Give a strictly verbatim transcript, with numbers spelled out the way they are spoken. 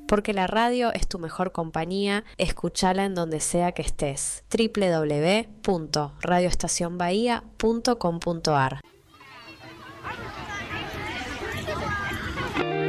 porque la radio es tu mejor compañía. Escúchala en donde sea que estés. doble u doble u doble u punto radio estación bahía punto com punto ar